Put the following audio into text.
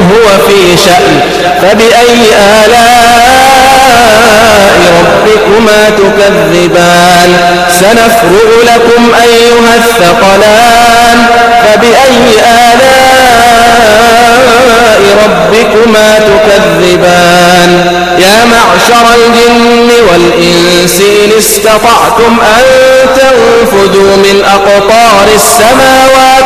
هو في شأن فبأي آلاء ربكما تكذبان سنفرغ لكم أيها الثقلان فبأي آلاء ربكما تكذبان يا معشر الجن والإنس إن استطعتم أن تنفذوا من أقطار السماوات